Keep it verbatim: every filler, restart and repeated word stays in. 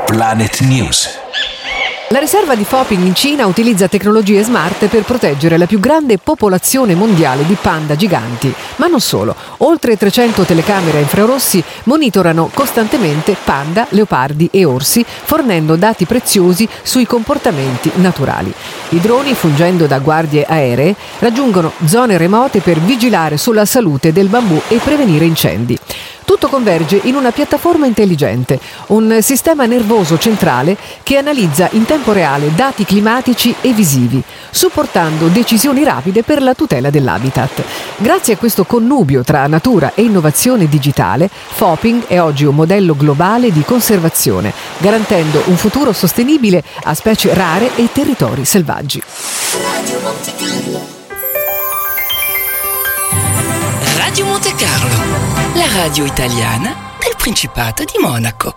Planet News. La riserva di Foping in Cina utilizza tecnologie smart per proteggere la più grande popolazione mondiale di panda giganti. Ma non solo. Oltre trecento telecamere a infrarossi monitorano costantemente panda, leopardi e orsi, fornendo dati preziosi sui comportamenti naturali. I droni, fungendo da guardie aeree, raggiungono zone remote per vigilare sulla salute del bambù e prevenire incendi. Tutto converge in una piattaforma intelligente, un sistema nervoso centrale che analizza in tempo reale dati climatici e visivi, supportando decisioni rapide per la tutela dell'habitat. Grazie a questo connubio tra natura e innovazione digitale, Foping è oggi un modello globale di conservazione, garantendo un futuro sostenibile a specie rare e territori selvaggi. Radio Monte Carlo, la radio italiana del Principato di Monaco.